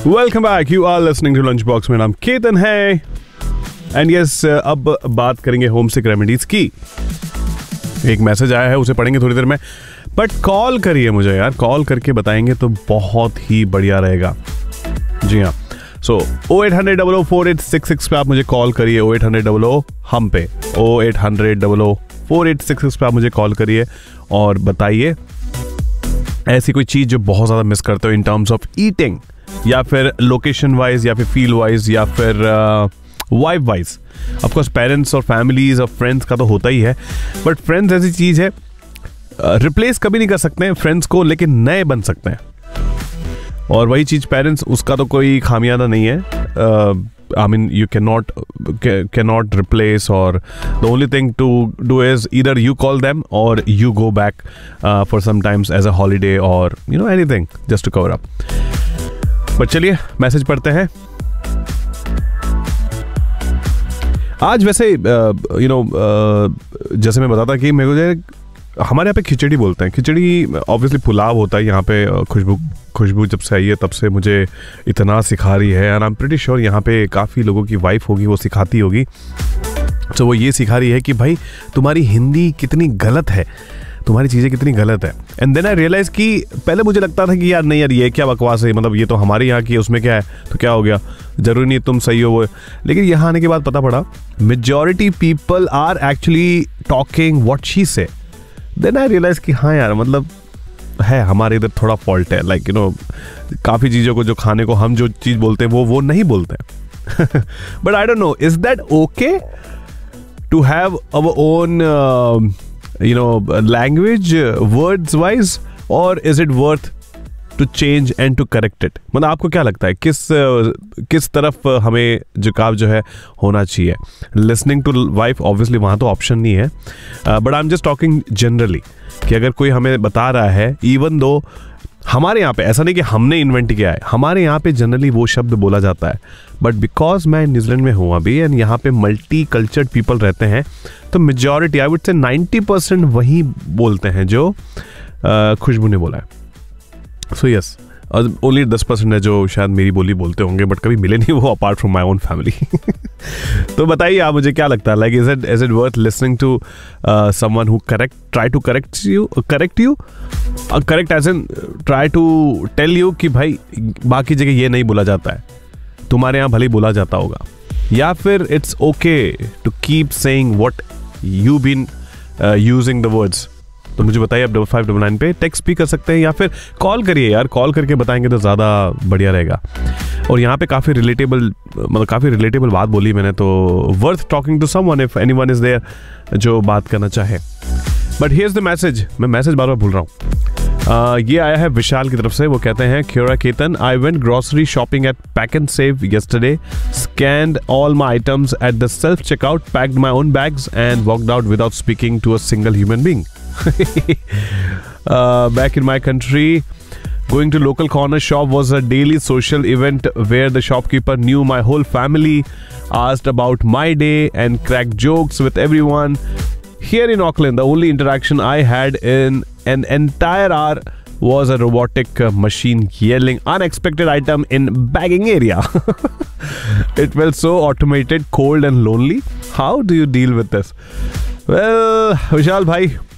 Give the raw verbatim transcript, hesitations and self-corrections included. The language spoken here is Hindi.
Welcome back, you are listening to lunch box. मेरा नाम केतन है एंड यस, अब बात करेंगे होम सिक रेमेडीज की। एक मैसेज आया है, उसे पढ़ेंगे थोड़ी देर में, बट कॉल करिए मुझे यार, कॉल करके बताएंगे तो बहुत ही बढ़िया रहेगा। जी हाँ, सो ओ eight hundred double O four eight six six पे आप मुझे कॉल करिए। ओ एट हंड्रेड डबल ओ हम पे ओ eight hundred double O four eight six six पे आप मुझे कॉल करिए और बताइए ऐसी कोई चीज़ जो बहुत ज़्यादा मिस करते हो इन टर्म्स ऑफ ईटिंग, या फिर लोकेशन वाइज, या फिर फील वाइज, या फिर वाइब वाइज। ऑफकोर्स पेरेंट्स और फैमिलीज और फ्रेंड्स का तो होता ही है, बट फ्रेंड्स ऐसी चीज़ है, रिप्लेस uh, कभी नहीं कर सकते हैं फ्रेंड्स को, लेकिन नए बन सकते हैं। और वही चीज़ पेरेंट्स, उसका तो कोई खामियाजा नहीं है। I mean you can not can not replace, और the only thing to do is either you call them और you go back for some times as a holiday और you know anything just to cover up. पर चलिए मैसेज पढ़ते हैं। आज वैसे you uh, no you know, uh, जैसे मैं बताता कि मेरे को हमारे यहाँ पे खिचड़ी बोलते हैं। खिचड़ी ऑब्वियसली पुलाव होता है यहाँ पे। खुशबू खुशबू जब से आई है तब से मुझे इतना सिखा रही है, and I am pretty sure यहाँ पे काफ़ी लोगों की वाइफ होगी, वो सिखाती होगी। तो वो ये सिखा रही है कि भाई तुम्हारी हिंदी कितनी गलत है, तुम्हारी चीज़ें कितनी गलत है। एंड देन आई रियलाइज कि पहले मुझे लगता था कि यार नहीं यार, ये क्या बकवास है, मतलब ये तो हमारे यहाँ की है, उसमें क्या है, तो क्या हो गया, जरूरी नहीं तुम सही हो वो। लेकिन यहाँ आने के बाद पता पड़ा majority people are actually talking what she से। देन आई रियलाइज कि हाँ यार, मतलब है हमारे इधर थोड़ा फॉल्ट है। लाइक यू नो काफ़ी चीज़ों को जो खाने को हम जो चीज़ बोलते हैं वो वो नहीं बोलते हैं। But I don't know, is that okay to have our own you know language uh, words wise, or is it worth to change and to correct it? मतलब आपको क्या लगता है किस uh, किस तरफ uh, हमें झुकाव जो है होना चाहिए? listening to wife obviously वहाँ तो ऑप्शन नहीं है, but I am just talking generally कि अगर कोई हमें बता रहा है, इवन दो हमारे यहाँ पे ऐसा नहीं कि हमने इन्वेंट किया है, हमारे यहाँ पे जनरली वो शब्द बोला जाता है, बट बिकॉज मैं न्यूजीलैंड में हूँ अभी एंड यहाँ पे मल्टी कल्चर्ड पीपल रहते हैं, तो majority I would say ninety percent वही बोलते हैं जो uh, खुशबू ने बोला है। सो यस, ओनली दस परसेंट है जो शायद मेरी बोली बोलते होंगे, बट कभी मिले नहीं वो, apart from my own family. तो बताइए आप मुझे क्या लगता है, like is it is it worth listening to someone who correct try to correct you correct you correct as an try to tell you कि भाई बाकी जगह ये नहीं बोला जाता है, तुम्हारे यहाँ भले ही बोला जाता होगा, या फिर it's okay to keep saying what you been using the words. तो मुझे बताइए, आप डबल फाइव डबल नाइन पे टेक्स्ट भी कर सकते हैं या फिर कॉल करिए यार, कॉल करके बताएंगे तो ज़्यादा बढ़िया रहेगा। और यहाँ पे काफ़ी रिलेटेबल मतलब काफ़ी रिलेटेबल बात बोली मैंने, तो worth talking to someone if anyone is there जो बात करना चाहे। बट हियर्स द मैसेज, मैं मैसेज बार बार भूल रहा हूँ। uh, ये आया है विशाल की तरफ से। वो कहते हैं, Quora Ketan, I went grocery shopping eight pack and save yesterday, scanned all my items at the self checkout, packed my own bags and walked out without speaking to a single human being. uh, back in my country, going to local corner shop was a daily social event where the shopkeeper knew my whole family, asked about my day and cracked jokes with everyone. Here in Auckland, the only interaction I had in an entire hour was a robotic uh, machine yelling unexpected item in bagging area. It felt so automated, cold and lonely. How do you deal with this? Well, Vishal bhai,